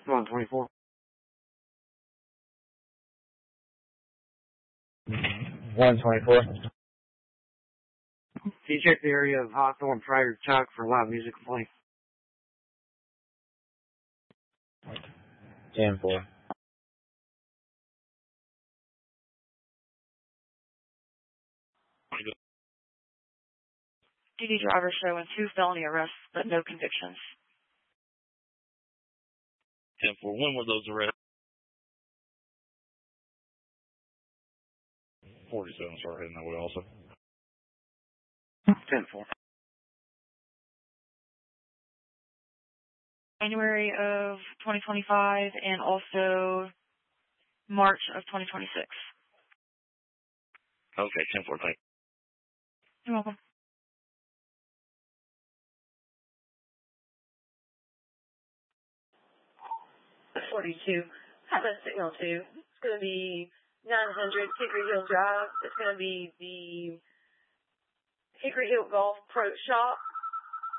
124. 124. Can you check the area of Hawthorne, Friar Tuck for live music playing? 10-4. DD driver showing 2 felony arrests, but no convictions. 10-4. When were those arrests? 47 start heading that way also. 10-4. January of 2025 and also March of 2026. Okay, 10-4, thank you. You're welcome. 42. Highway Signal 2. It's going to be 900 Hickory Hill Drive. It's going to be the Hickory Hill Golf Pro Shop.